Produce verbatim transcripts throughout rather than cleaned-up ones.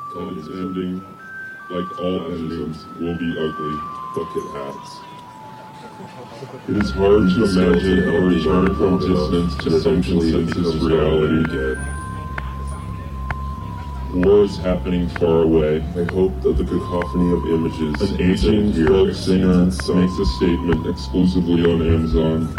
And its ending, like all endings, will be ugly. Bucket hats. It is hard to imagine a return from distance to some consensus reality. War is happening far away. I hope that the cacophony of images An aging folk singer makes a statement exclusively on Amazon.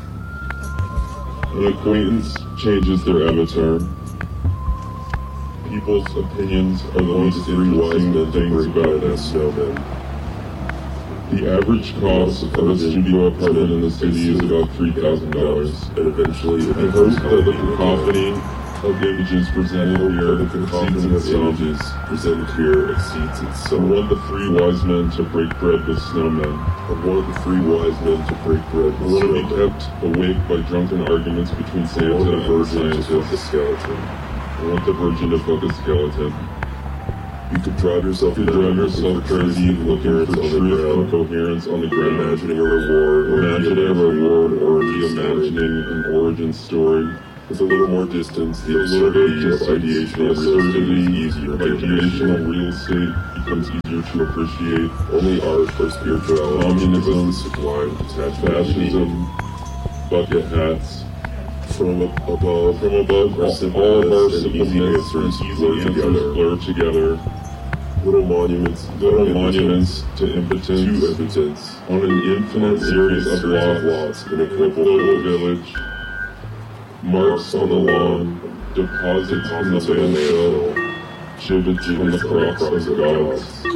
An acquaintance changes their avatar. People's opinions are the least interesting things about them. Snowmen. The average cost of a studio apartment in the city is about three thousand dollars. And eventually, I hope that the cacophony of images presented here the cacophony of exceeds its sum. images presented here exceeds its And sum. one of the three wise men to break bread with snowmen. And one of the three wise men to break bread I with want to be snowmen. kept awake by drunken arguments between I Santa want the and virgin to fuck a scientists. skeleton. I want the virgin to fuck a skeleton. You could drive yourself You could drive yourself crazy looking for on the truth and ground, coherence on the ground. imagining a reward, or Imagining a reward or reimagining an origin story. With a little more distance, the A little bit absurdity of of ideation the of real estate absurdity is easier of to ideation of appreciate. real estate becomes easier to appreciate. Only art or spirituality Communism, gives us the sublime detachment of meaning. Fascism, bucket hats. From ab- above, From above, our all simpleness of our and easy simpleness and answers easy blur answers together. blur together. Little monuments, Little to monuments to to impotence impotence, on an infinite series of lots lots in a in a global global village. village. Marks on the lawn, deposits in the landfill, gibbets from the crocks of gods.